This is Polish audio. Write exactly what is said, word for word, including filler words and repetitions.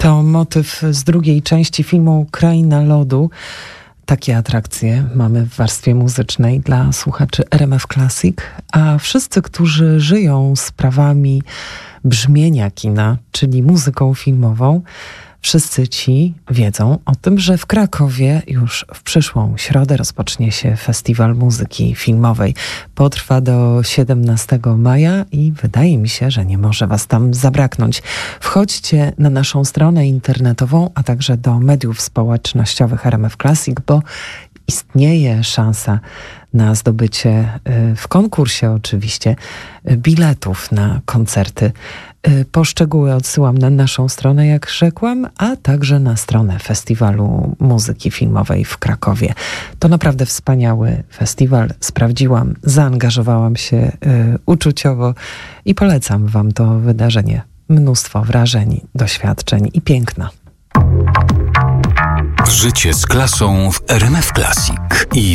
To motyw z drugiej części filmu Kraina Lodu. Takie atrakcje mamy w warstwie muzycznej dla słuchaczy R M F Classic, a wszyscy, którzy żyją sprawami brzmienia kina, czyli muzyką filmową, wszyscy ci wiedzą o tym, że w Krakowie już w przyszłą środę rozpocznie się Festiwal Muzyki Filmowej. Potrwa do siedemnastego maja i wydaje mi się, że nie może was tam zabraknąć. Wchodźcie na naszą stronę internetową, a także do mediów społecznościowych R M F Classic, bo istnieje szansa na zdobycie w konkursie oczywiście biletów na koncerty. Po szczegóły odsyłam na naszą stronę, jak rzekłam, a także na stronę Festiwalu Muzyki Filmowej w Krakowie. To naprawdę wspaniały festiwal. Sprawdziłam, zaangażowałam się y, uczuciowo i polecam wam to wydarzenie. Mnóstwo wrażeń, doświadczeń i piękna. Życie z klasą w R M F Classic i